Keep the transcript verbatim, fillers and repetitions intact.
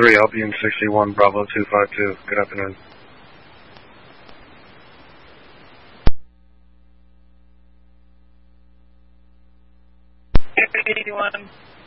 three, Albion sixty-one, Bravo two five two. Good afternoon. eighty-one,